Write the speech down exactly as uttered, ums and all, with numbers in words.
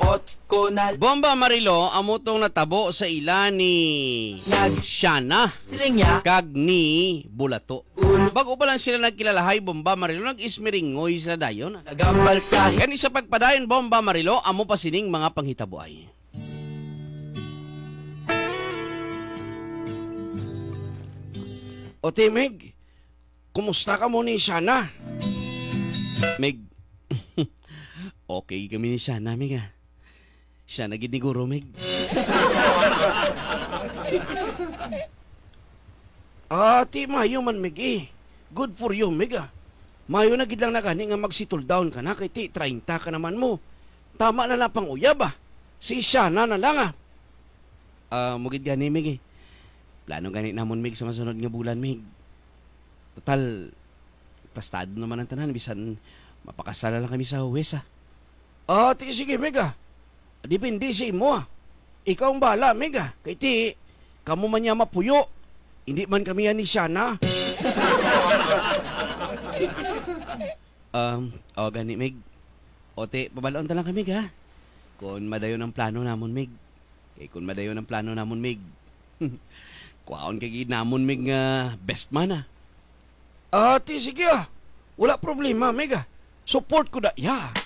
kamot ko na Bomba Marilo, amo tong natabo sa ila ni Shana siling niya kag ni Bulato. ul Bago pa lang sila nagkilalahay, Bomba Marilo, nag-ismiringoy sila dayon. nagambal sa Kani sa pagpadayon, Bomba Marilo, amo pa sining mga panghitabuay. O Meg, kumusta ka mo ni Shana? Meg, okay kami ni Shana, Meg ah. Siya naging ni Guro, Meg. Ah, ti mayo man, Meg eh. Good for you, Meg ah. Mayo na gid lang na gani nga mag-settle down ka na kay ti thirty ka naman mo. Tama na na pang uyab ah. Si Shana na lang ah. Ah, mugid gani, Meg eh. Plano gani namon, Meg, sa masunod nga bulan, Meg. Total, pastado naman ang tanan, bisan mapakasala lang kami sa huwes ah. Ah, ti sige, Meg ah. Depende sa imo ah. Ikaw ang bahala, Meg ah. Kay ti, kamo man niya mapuyo. Hindi man kami yan ni Shana. um, o gani, Meg. O te, pabalaon ta lang kami, Meg ha. Kung madayon ang plano namon, Meg. Kay kung madayon ang plano namon, Meg. Kuwaon kay namon, Meg, nga best man ah. Ah, ti sige ah. Wala problema, Meg ah. Support ko da, ya.